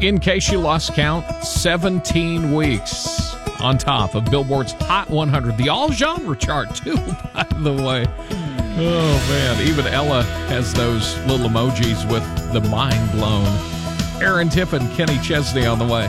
In case you lost count, 17 weeks on top of Billboard's Hot 100. The all-genre chart, too, by the way. Oh, man. Even Ella has those little emojis with the mind blown. Aaron Tippin, Kenny Chesney on the way.